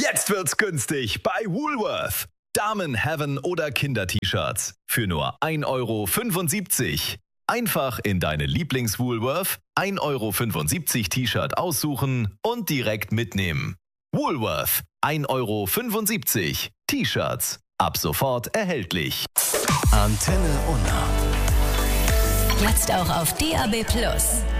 Jetzt wird's günstig bei Woolworth. Damen-, Herren- oder Kinder-T-Shirts für nur 1,75 €. Einfach in deine Lieblings-Woolworth 1,75 € T-Shirt aussuchen und direkt mitnehmen. Woolworth 1,75 € T-Shirts. Ab sofort erhältlich. Antenne Unna. Jetzt auch auf DAB+.